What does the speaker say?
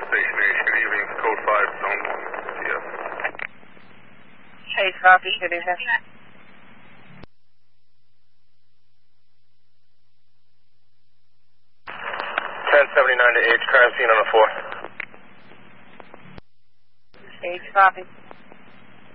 Stationary, good evening, code 5, zone 1, yes. Chase, copy, good evening. 1079 to H, crime scene on the 4. H, copy.